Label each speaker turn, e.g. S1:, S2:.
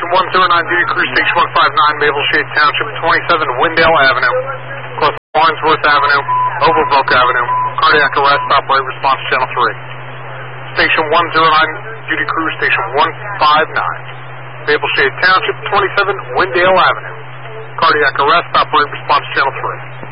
S1: Station 109, duty crew, Station 159, Maple Shade Township, 27 Windale Avenue, close to Farnsworth Avenue, Overbrook Avenue. Cardiac arrest, operate response channel 3. Station 109, duty crew, Station 159, Maple Shade Township, 27 Windale Avenue. Cardiac arrest, operate response channel 3.